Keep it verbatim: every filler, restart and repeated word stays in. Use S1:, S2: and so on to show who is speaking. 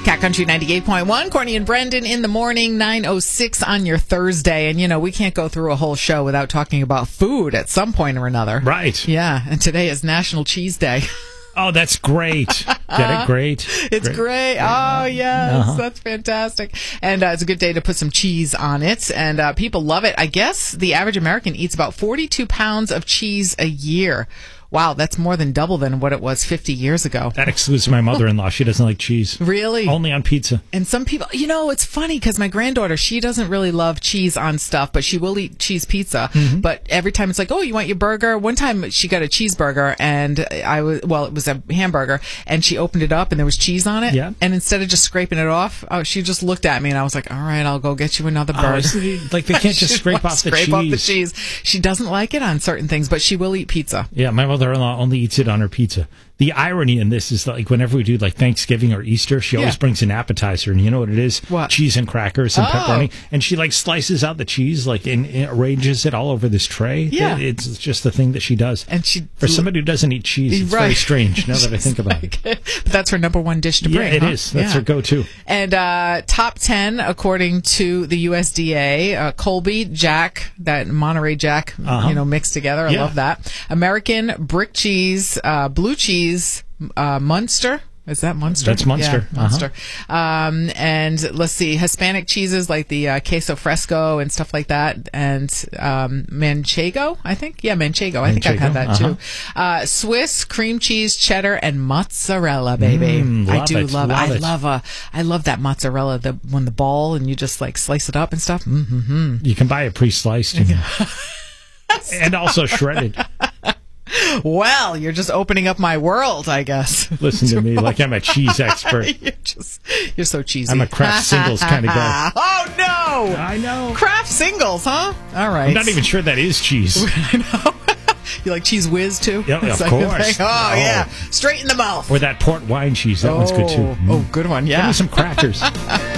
S1: Cat Country ninety-eight point one. Courtney and Brendan in the morning, nine oh six on your Thursday. And, you know, we can't go through a whole show without talking about food at some point or another.
S2: Right.
S1: Yeah. And today is National Cheese Day.
S2: Oh, that's great. Get it? Great.
S1: It's great. great. Oh, yes.
S2: Uh-huh.
S1: That's fantastic. And uh, it's a good day to put some cheese on it. And uh, people love it. I guess the average American eats about forty-two pounds of cheese a year. Wow, that's more than double than what it was fifty years ago.
S2: That excludes my mother-in-law. She doesn't like cheese.
S1: Really?
S2: Only on pizza.
S1: And some people, you know, it's funny because my granddaughter, she doesn't really love cheese on stuff, but she will eat cheese pizza. Mm-hmm. But every time it's like, oh, you want your burger? One time she got a cheeseburger and I was, well, it was a hamburger and she opened it up and there was cheese on it.
S2: Yeah.
S1: And instead of just scraping it off, oh, she just looked at me and I was like, all right, I'll go get you another burger.
S2: Oh, like they can't just scrape off the
S1: scrape
S2: cheese.
S1: off the cheese. She doesn't like it on certain things, but she will eat pizza.
S2: Yeah, my mother-in-law only eats it on her pizza. The irony in this is that, like, whenever we do like Thanksgiving or Easter, she always
S1: yeah.
S2: brings an appetizer, and you know what it is?
S1: What?
S2: Cheese and crackers and
S1: oh.
S2: pepperoni, and she like slices out the cheese, like, and, and arranges it all over this tray.
S1: Yeah,
S2: it, it's just the thing that she does.
S1: And she,
S2: for somebody who doesn't eat cheese, it's
S1: right.
S2: very strange. Now that I think about
S1: like,
S2: it,
S1: but that's her number one dish to bring.
S2: Yeah, it
S1: huh?
S2: is. That's
S1: yeah.
S2: her go-to.
S1: And uh, top ten according to the U S D A: uh, Colby Jack, that Monterey Jack, uh-huh. you know, mixed together. I
S2: yeah.
S1: love that. American brick cheese, uh, blue cheese. Uh, Munster. Is that Munster?
S2: That's Munster.
S1: Yeah, Munster. Uh-huh. Um, and let's see, Hispanic cheeses like the uh, queso fresco and stuff like that. And um, Manchego, I think. Yeah, Manchego. I think I've had that
S2: uh-huh.
S1: too. Uh, Swiss, cream cheese, cheddar, and mozzarella, baby.
S2: Mm,
S1: I do
S2: it,
S1: love,
S2: love
S1: I
S2: it.
S1: love a, I love that mozzarella. The when the ball and you just like slice it up and stuff. Mm-hmm.
S2: You can buy it pre-sliced and, and also shredded.
S1: Well, you're just opening up my world, I guess.
S2: Listen to me like I'm a cheese expert.
S1: you're just, you're so cheesy.
S2: I'm a Kraft Singles kind of guy.
S1: Oh, no.
S2: I know.
S1: Kraft Singles, huh? All right.
S2: I'm not even sure that is cheese.
S1: I know. You like Cheese Whiz, too?
S2: Yeah, of
S1: like
S2: course.
S1: Oh,
S2: oh,
S1: yeah. Straight in the mouth.
S2: Or that port wine cheese. That
S1: oh,
S2: one's good, too. Mm.
S1: Oh, good one, yeah.
S2: Give me some crackers.